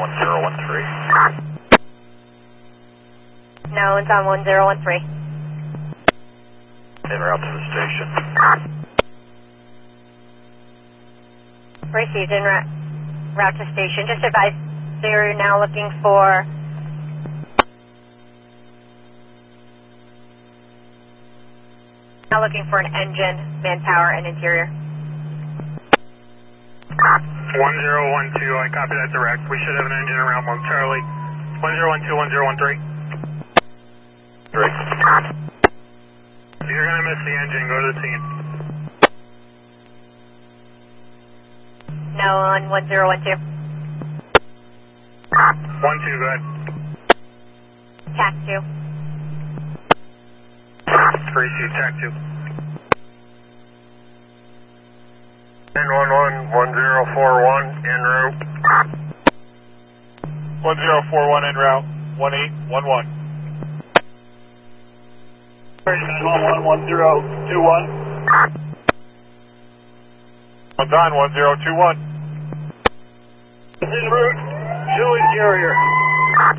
1013. No, it's on 1013. En route to the station. Received en route to station. Just advise they're now looking for an engine, manpower, and interior. 1012, I copy that direct. We should have an engine around 1 Charlie. 1012, 1013. 3. If you're going to miss the engine, go to the scene. No, on 1012. 12, go ahead. TAC 2. 3C, TAC 2. 911, 1041, en route. 1041 en route. 1811. 911, 1021. One's on 1021. En route to interior.